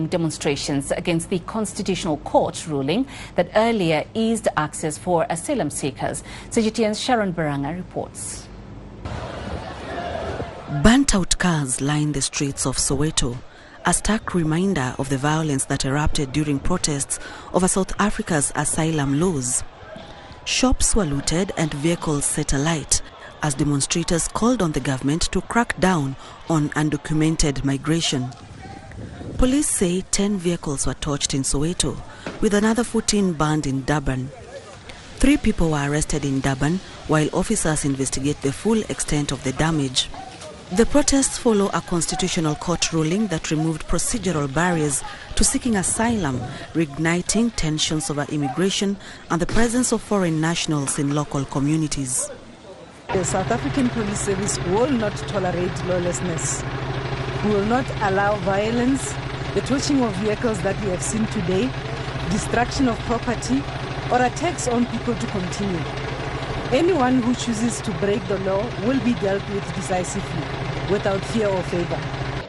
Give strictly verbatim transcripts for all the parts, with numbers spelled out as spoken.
demonstrations against the Constitutional Court ruling that earlier eased access for asylum seekers. C G T N's Sharon Baranga reports. Burnt-out cars line the streets of Soweto, a stark reminder of the violence that erupted during protests over South Africa's asylum laws. Shops were looted and vehicles set alight as demonstrators called on the government to crack down on undocumented migration. Police say ten vehicles were torched in Soweto, with another fourteen burned in Durban. Three people were arrested in Durban, while officers investigate the full extent of the damage. The protests follow a Constitutional Court ruling that removed procedural barriers to seeking asylum, reigniting tensions over immigration and the presence of foreign nationals in local communities. The South African Police Service will not tolerate lawlessness. We will not allow violence, the torching of vehicles that we have seen today, destruction of property, or attacks on people to continue. Anyone who chooses to break the law will be dealt with decisively, without fear or favor.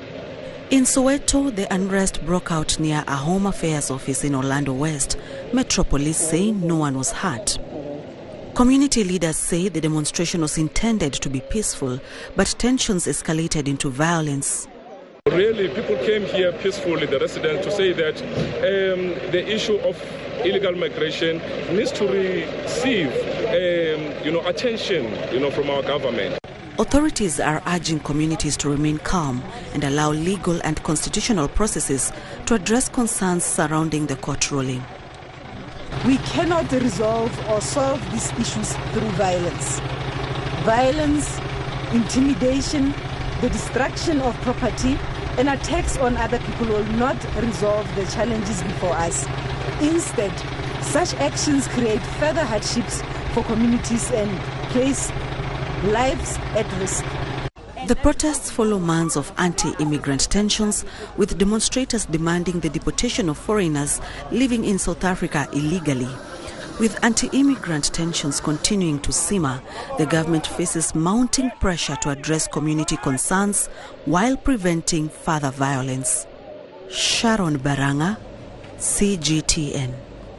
In Soweto, the unrest broke out near a Home Affairs office in Orlando West. Metro Police say no one was hurt. Community leaders say the demonstration was intended to be peaceful, but tensions escalated into violence. Really, people came here peacefully, the residents, to say that um, the issue of illegal migration needs to receive um, you know, attention you know, from our government. Authorities are urging communities to remain calm and allow legal and constitutional processes to address concerns surrounding the court ruling. We cannot resolve or solve these issues through violence. Violence, intimidation, the destruction of property, and attacks on other people will not resolve the challenges before us. Instead, such actions create further hardships for communities and place lives at risk. The protests follow months of anti-immigrant tensions, with demonstrators demanding the deportation of foreigners living in South Africa illegally. With anti-immigrant tensions continuing to simmer, the government faces mounting pressure to address community concerns while preventing further violence. Sharon Baranga, C G T N.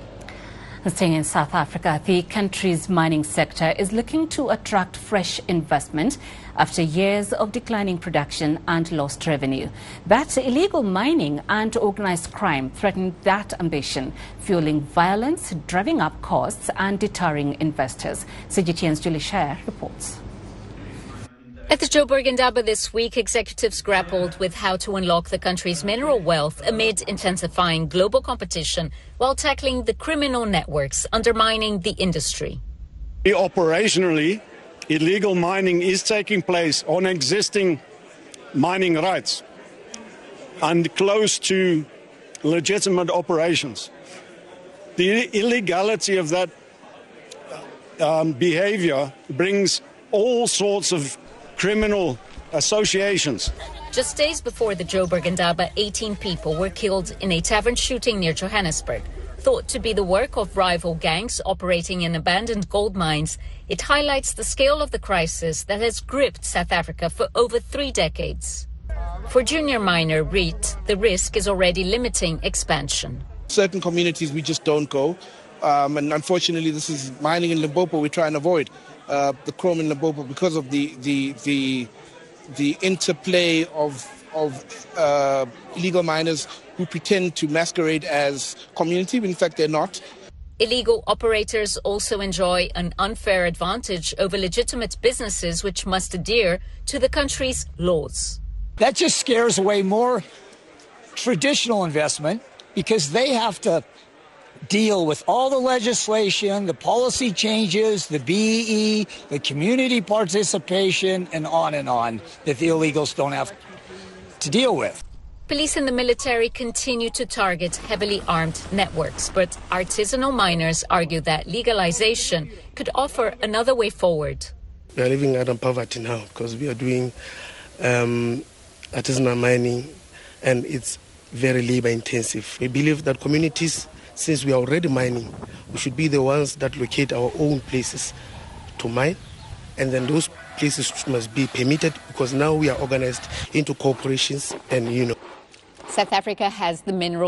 Staying in South Africa, the country's mining sector is looking to attract fresh investment after years of declining production and lost revenue. But illegal mining and organized crime threaten that ambition, fueling violence, driving up costs and deterring investors. C G T N's Julie Sher reports. At the Joburg Indaba this week, executives grappled with how to unlock the country's mineral wealth amid intensifying global competition while tackling the criminal networks undermining the industry. Operationally, illegal mining is taking place on existing mining rights and close to legitimate operations. The illegality of that um, behavior brings all sorts of criminal associations. Just days before the Joburg Indaba, eighteen people were killed in a tavern shooting near Johannesburg. Thought to be the work of rival gangs operating in abandoned gold mines, it highlights the scale of the crisis that has gripped South Africa for over three decades. For junior miner Reed, the risk is already limiting expansion. Certain communities we just don't go, um, and unfortunately this is mining in Limpopo we try and avoid. Uh, the chrome in Limpopo because of the the the, the interplay of of uh, illegal miners who pretend to masquerade as community, but in fact they're not. Illegal operators also enjoy an unfair advantage over legitimate businesses which must adhere to the country's laws. That just scares away more traditional investment because they have to deal with all the legislation, the policy changes, the B E E, the community participation, and on and on that the illegals don't have to deal with. Police and the military continue to target heavily armed networks, but artisanal miners argue that legalization could offer another way forward. We are living out of poverty now because we are doing um, artisanal mining and it's very labor intensive. We believe that communities, since we are already mining, we should be the ones that locate our own places to mine, and then those places must be permitted because now we are organized into corporations and, you know. South Africa has the mineral